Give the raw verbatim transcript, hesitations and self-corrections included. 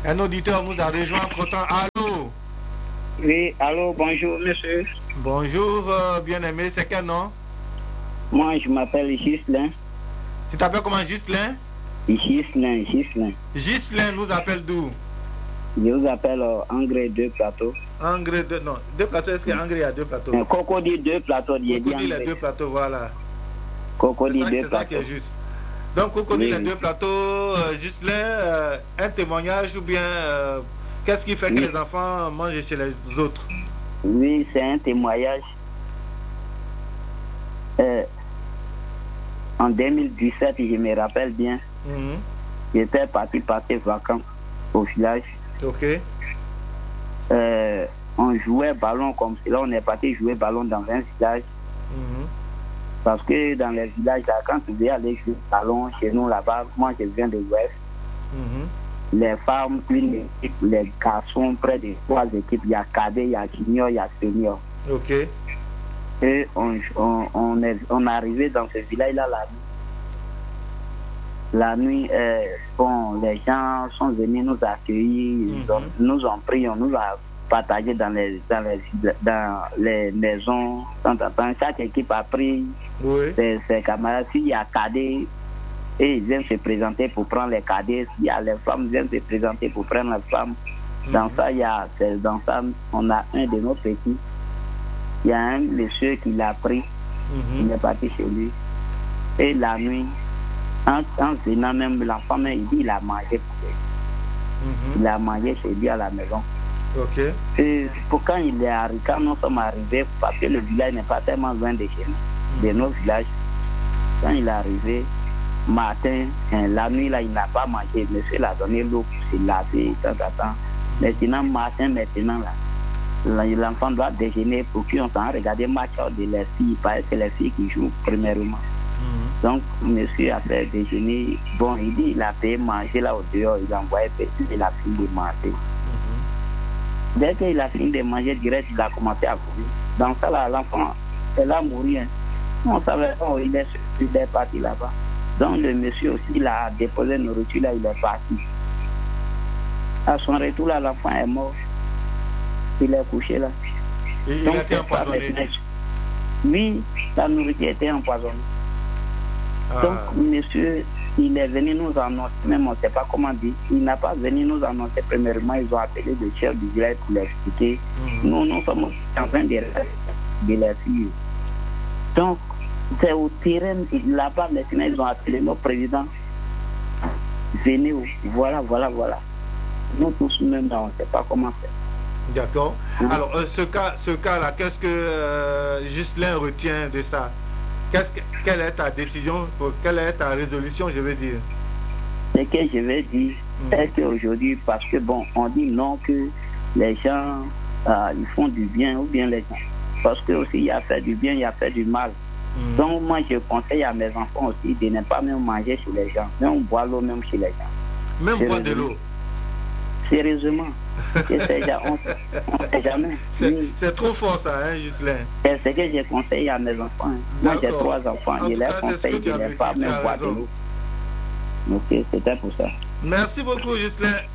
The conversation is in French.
Un auditeur nous a rejoint entre-temps. Allô? Oui, allô, bonjour, monsieur. Bonjour, euh, bien-aimé. C'est quel nom? Moi, je m'appelle Ghislain. Tu t'appelles comment, Ghislain? Ghislain, Ghislain. Ghislain nous appelle d'où? Je vous appelle euh, Engrais deux plateaux. Engrais deux, non. Deux plateaux, est-ce qu'Engrais a deux plateaux? Euh, Cocody deux plateaux. Cocody les deux plateaux, voilà. Cocody deux plateaux. C'est ça qui est juste. Donc, Cocody oui, les oui. deux plateaux, euh, Ghislain, euh, un témoignage ou bien euh, qu'est-ce qui fait oui. que les enfants mangent chez les autres? Oui, c'est un témoignage. Euh, en deux mille dix-sept, je me rappelle bien, mm-hmm. j'étais parti passer vacances au village. Ok. Euh, on jouait ballon comme cela, on est parti jouer ballon dans un village. Mm-hmm. Parce que dans les villages, là, quand tu veux aller jouer ballon chez nous là-bas, moi je viens de l'Ouest, mm-hmm. les femmes, une équipe, les garçons, près de trois équipes, il y a cadet, il y a junior, il y a senior. Ok. Et on, on, on est on est arrivé dans ce village-là la nuit. La nuit, euh, bon, les gens sont venus nous accueillir, mm-hmm. ils ont, nous ont pris, on nous a partagé dans les, dans les, dans les maisons. Tant, tant, tant. Chaque équipe a pris oui. ses, ses camarades. S'il y a cadets, et ils viennent se présenter pour prendre les cadets. S'il y a les femmes, ils viennent se présenter pour prendre les femmes. Mm-hmm. Dans ça, il y a, dans ça, on a un de nos petits. Il y a un monsieur qui l'a pris, mm-hmm. il est parti chez lui. Et la nuit, en, en venant même, l'enfant, il dit il a mangé. Mm-hmm. Il a mangé chez lui à la maison. Okay. Et pour quand il est arrivé, quand nous sommes arrivés, parce que le village n'est pas tellement loin de chez nous, mm-hmm. de nos villages, quand il est arrivé, matin, hein, la nuit, là, il n'a pas mangé. Monsieur l'a donné l'eau pour se laver, tant, tant, tant. Maintenant, matin, maintenant, là, l'enfant doit déjeuner pour qu'on s'en regarde le match de les filles, parce que c'est les filles qui jouent premièrement. Mm-hmm. Donc, monsieur a fait déjeuner. Bon, il dit il a payé manger là au dehors, il a envoyé petit, il a fini de manger. Mm-hmm. Dès qu'il a fini de manger, direct, il a commencé à courir. Dans ça, là, l'enfant, elle a mouru. Hein. On savait, oh, il est, il est parti là-bas. Donc, le monsieur aussi, il a déposé une nourriture là, il est parti. À son retour, là, l'enfant est mort. Il est couché là. Et donc, il a été empoisonné. Oui, la nourriture était empoisonnée. Ah. Donc, monsieur, il est venu nous annoncer, même on ne sait pas comment dire, il n'a pas venu nous annoncer. Premièrement, ils ont appelé le chef du village pour l'expliquer. Mm-hmm. Nous, nous sommes en train de, de les suivre. Donc, c'est au terrain, là-bas, maintenant, ils ont appelé nos présidents. Venez, voilà, voilà, voilà. Nous tous, même, on ne sait pas comment faire. D'accord. Oui. Alors, euh, ce cas, ce cas-là, qu'est-ce que euh, Ghislain retient de ça? Qu'est-ce que, quelle est ta décision, quelle est ta résolution, je veux dire? Ce que je veux dire, mm. c'est qu'aujourd'hui, parce que bon, on dit non que les gens, euh, ils font du bien ou bien les gens. Parce que aussi, il y a fait du bien, il y a fait du mal. Mm. Donc, moi, je conseille à mes enfants aussi de ne pas même manger chez les gens, même boire l'eau même chez les gens. Même boire de l'eau? Sérieusement. Déjà, on ne sait jamais. C'est, oui. c'est trop fort ça, hein, Ghislain? C'est ce que je conseille à mes enfants. Moi, j'ai trois enfants. En je les conseille de ne pas même boire de l'eau. Ok, c'était pour ça. Merci beaucoup, Ghislain.